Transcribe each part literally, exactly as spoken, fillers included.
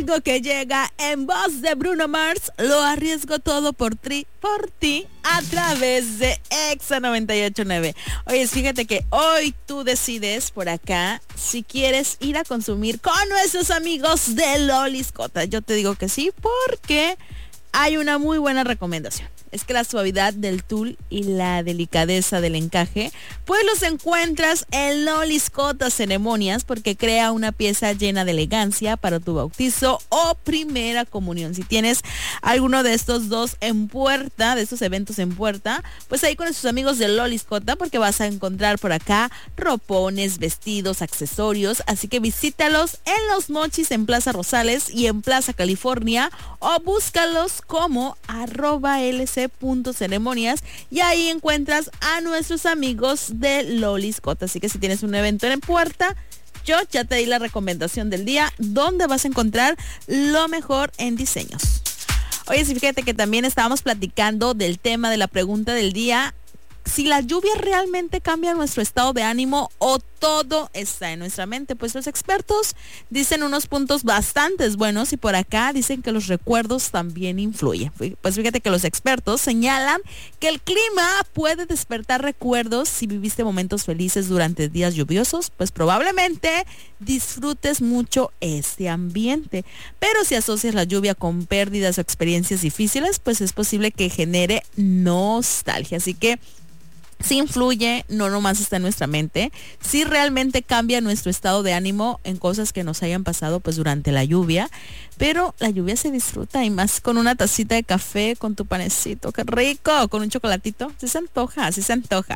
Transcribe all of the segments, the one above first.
algo que llega en voz de Bruno Mars. Lo arriesgo todo por, tri, por ti a través de Exa noventa y ocho punto nueve. Oye, fíjate que hoy tú decides por acá si quieres ir a consumir con nuestros amigos de Loliscota. Yo te digo que sí porque hay una muy buena recomendación. Es que la suavidad del tul y la delicadeza del encaje, pues los encuentras en Loliscota Ceremonias, porque crea una pieza llena de elegancia para tu bautizo o primera comunión. Si tienes alguno de estos dos en puerta, de estos eventos en puerta, pues ahí con sus amigos de Loliscota, porque vas a encontrar por acá ropones, vestidos, accesorios. Así que visítalos en Los Mochis, en Plaza Rosales y en Plaza California, o búscalos como arroba lc punto ceremonias y ahí encuentras a nuestros amigos de Loliscota. Así que si tienes un evento en puerta, yo ya te di la recomendación del día, donde vas a encontrar lo mejor en diseños. Oye, sí, fíjate que también estábamos platicando del tema de la pregunta del día: si la lluvia realmente cambia nuestro estado de ánimo o todo está en nuestra mente. Pues los expertos dicen unos puntos bastante buenos y por acá dicen que los recuerdos también influyen. Pues fíjate que los expertos señalan que el clima puede despertar recuerdos. Si viviste momentos felices durante días lluviosos, pues probablemente disfrutes mucho este ambiente. Pero si asocias la lluvia con pérdidas o experiencias difíciles, pues es posible que genere nostalgia. Así que sí influye, no nomás está en nuestra mente, sí realmente cambia nuestro estado de ánimo en cosas que nos hayan pasado pues durante la lluvia, pero la lluvia se disfruta, y más con una tacita de café, con tu panecito, qué rico, con un chocolatito, sí se antoja, sí se antoja.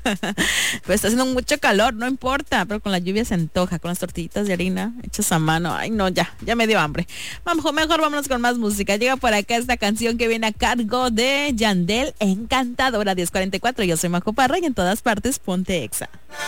Pues está haciendo mucho calor, no importa, pero con la lluvia se antoja, con las tortillitas de harina hechas a mano. Ay no, ya, ya me dio hambre. Vamos, mejor vámonos con más música. Llega por acá esta canción que viene a cargo de Yandel, Encantadora. Diez cuarenta y cuatro, yo soy Majo Parra y en todas partes ponte Exa.